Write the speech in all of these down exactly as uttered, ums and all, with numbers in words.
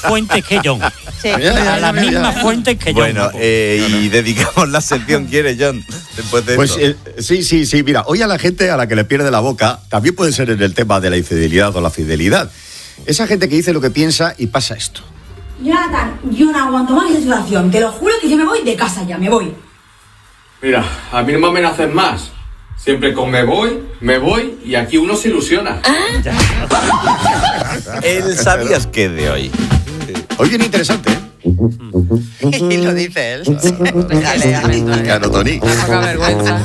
fuentes que John. Sí. A las mismas fuentes que John. Bueno, eh, y dedicamos la sección, ¿quiere, John? Después de Pues esto. eh, sí, sí, sí. Mira, hoy a la gente a la que le pierde la boca, también puede ser en el tema de la infidelidad o la fidelidad. Esa gente que dice lo que piensa y pasa esto. Jonathan, yo no aguanto más la situación. Te lo juro que yo me voy de casa ya, me voy. Mira, a mí no me amenacen más. Siempre con me voy, me voy y aquí uno se ilusiona. El ¿sabías qué de hoy? Hoy viene interesante, ¿eh? Y lo dice él. Dale, Claro, Tony. poca vergüenza.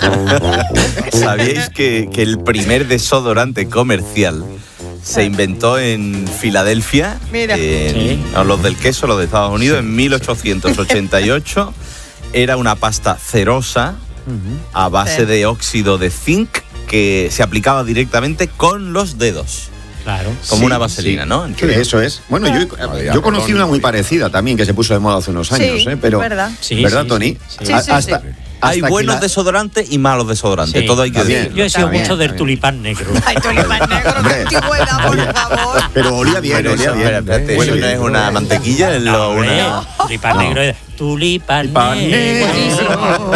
¿Sabíais que, que el primer desodorante comercial se inventó en Filadelfia? Mira. En, Sí. no, los del queso, los de Estados Unidos, en mil ochocientos ochenta y ocho. Era una pasta cerosa a base Sí. de óxido de zinc que se aplicaba directamente con los dedos. Claro. Como Sí, una vaselina, sí. ¿no? Sí, eso es. Bueno, yo, yo conocí una muy parecida también que se puso de moda hace unos años, Sí, ¿eh? Pero, es verdad. Sí, ¿verdad, sí, Tony? sí, sí. Sí, A- sí, hasta, sí. Hay hasta buenos que la- desodorantes y malos desodorantes, Sí. todo hay que También. decir. Yo he sido Está bien, mucho del está bien. tulipán negro. Ay, tulipán negro, Hombre. qué antigüedad, por favor. Pero olía bien, Pero olía eso, bien. espera, espérate, Huele ¿eso no bien. es una mantequilla? ¿Es lo- No, hombre, una... tulipán No. negro es tulipán Tulipán negro. negro.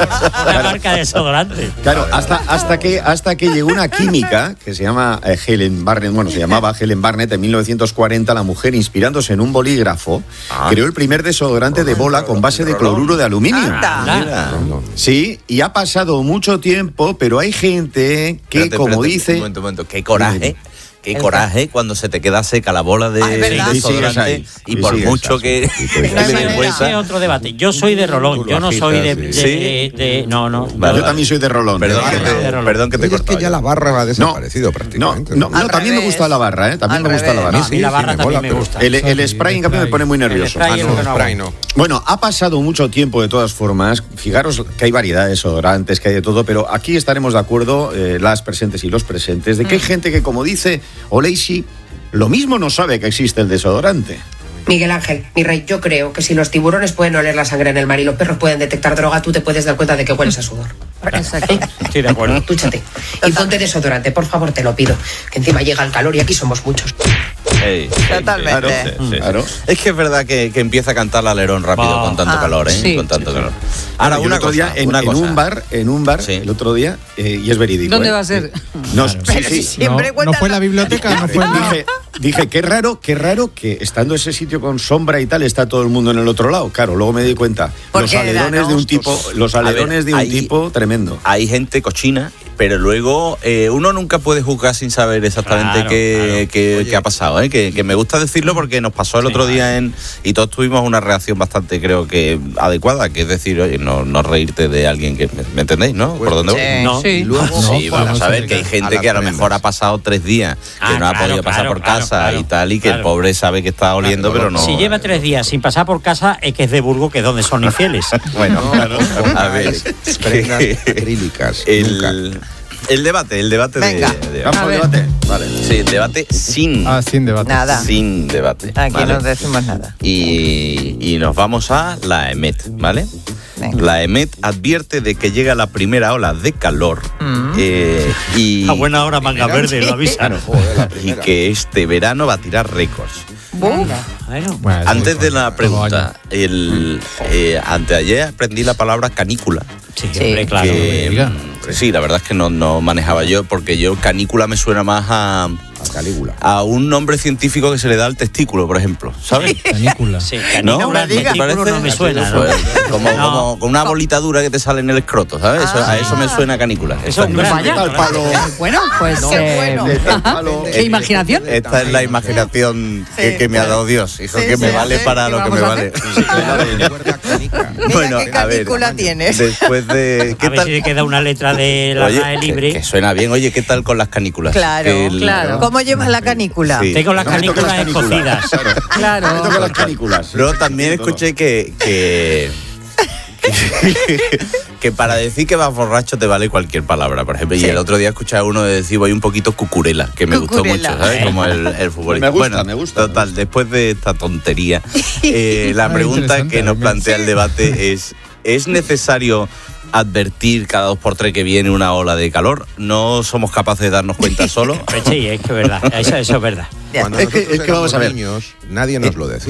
Una marca de desodorante. Claro, hasta, hasta, que, hasta que llegó una química que se llama eh, Helen Barnett, bueno, se llamaba Helen Barnett en mil novecientos cuarenta, la mujer, inspirándose en un bolígrafo, Ah. creó el primer desodorante de bola con base de cloruro de aluminio. Anda. Mira. Sí, y ha pasado mucho tiempo, pero hay gente que, Espérate, como espérate, dice... Un momento, un momento. Qué coraje. Qué El- coraje cuando se te queda seca la bola de, Ah, es verdad. del Y sigues desodorante ahí. y Y por sigues mucho así. que, Y que pues- le Ese dé es vuelta. Ese es otro debate. Yo soy de Rolón, yo no soy de, de, ¿Sí? de- de- no, no. Vale. Yo también soy de Rolón. Perdón, de que barra. te, de Rolón. perdón que te he Oye, es que cortado. ya la barra ha desaparecido No, prácticamente. no, no, Al también me revés. gusta la barra, ¿eh? También Al me gusta la revés. barra. A mí la barra me también mola, me pero- gusta. El, el spray, en cambio, me pone muy nervioso. spray Ah, es no, lo que no spray hago. no. Bueno, ha pasado mucho tiempo de todas formas. Fijaros que hay variedad de desodorantes, que hay de todo, pero aquí estaremos de acuerdo, eh, las presentes y los presentes, de que hay gente que, como dice Oleisi, lo mismo no sabe que existe el desodorante. Miguel Ángel, mi rey, yo creo que si los tiburones pueden oler la sangre en el mar y los perros pueden detectar droga, tú te puedes dar cuenta de que hueles a sudor. Exacto. Estoy de acuerdo. Dúchate. Y ponte desodorante, por favor, te lo pido. Que encima llega el calor y aquí somos muchos. Ey, Totalmente. Claro, sí, sí, sí. Claro. Es que es verdad que, que empieza a cantar el alerón rápido Ah. con tanto Ah, calor, ¿eh? sí. Con tanto calor. Ahora, Yo el una otro cosa, día en, una en cosa. un bar, en un bar, Sí. el otro día, eh, y es verídico. ¿Dónde ¿eh? va a ser? No, sí, Pero sí. si siempre No, cuentan no fue en la biblioteca, no fue en la... Dije, dije, qué raro, qué raro que estando ese sitio con sombra y tal, está todo el mundo en el otro lado. Claro, luego me di cuenta. ¿Por Los qué era, alerones no? de un tipo, los A ver, alerones de un ahí- tipo tremendo. Hay gente cochina, pero luego eh, uno nunca puede juzgar sin saber exactamente Claro, qué, claro. qué- Oye. qué ha pasado. ¿eh? Que, que me gusta decirlo porque nos pasó el Sí, otro día claro. en y todos tuvimos una reacción bastante, creo que adecuada, que es decir, oye, no, no reírte de alguien que me, ¿me entendéis, ¿no? ¿Por dónde voy? Sí. No. Sí. Y luego, Sí, vamos podemos a ver que hay llegar gente las que a lo tremendas. mejor ha pasado tres días, que Ah, no ha claro, podido pasar claro, por claro, casa claro, y tal, y que claro. el pobre sabe que está oliendo, Claro, pero no. Si lleva tres días sin pasar por casa, es que es de Burgos, que es donde son infieles. Bueno, No, claro. no, A ver, prendas acrílicas. Nunca. el, el debate, el debate de- Venga. de, Vamos A al ver. debate. Vale. Sí, el debate sin, Ah, sin debate. Nada. sin debate. Aquí ¿vale? no decimos nada. Y, y nos vamos a la EMET, ¿vale? Venga. La EMET advierte de que llega la primera ola de calor Mm. eh, y, A buena hora, manga verde, lo avisan. Joder, la y primera. que este verano va a tirar récords. Buf. Bueno, Bueno, eso Antes es de bueno. la pregunta, el, eh, anteayer aprendí la palabra canícula. sí, Sí. hombre, claro. que, diga. mm, sí, la verdad es que no, no manejaba yo, porque yo canícula me suena más a, A Calígula. a un nombre científico que se le da al testículo, por ejemplo, ¿sabes? Canícula. Sí, ¿No? canícula, ¿No me digas? testículo no me suena, ¿no? Pues, como, No. como con una bolita dura que te sale en el escroto, ¿sabes? Eso- Ah. a eso me suena canícula. Eso es un gran Vaya. Al palo. Bueno, pues... Qué eh, bueno. Al palo. ¿Qué imaginación? Esta es la imaginación que, Sí, que me ha sí. dado Dios, hijo, Sí, que me sí, vale sí. para ¿Qué lo que vamos me a vale. hacer? Cuerda canica. Bueno, Mira qué a ver, canícula tienes. después de... A ver si le queda una letra de la Oye, RAE que, libre. que suena bien. Oye, ¿qué tal con las canículas? Claro, Que el- claro. ¿Cómo llevas la canícula? Sí. Tengo las No me toques canículas las canículas. escocidas. Claro. Me tocan las canículas. Luego también escuché que, que, que, que para decir que vas borracho te vale cualquier palabra, por ejemplo. Sí. Y el otro día escuché a uno decir, voy un poquito cucurela, que me gustó Cucurela. mucho, ¿sabes? Como el, el futbolista. Me gusta, bueno, me gusta. Total, después de esta tontería, eh, la Ah, pregunta interesante, que nos sí. plantea el debate es, ¿es necesario advertir cada dos por tres que viene una ola de calor? ¿No somos capaces de darnos cuenta solo? Pues sí, es que es verdad. Eso, eso es verdad. Ya. Cuando Es que- nosotros es que vamos a éramos ver. niños, nadie nos lo decía.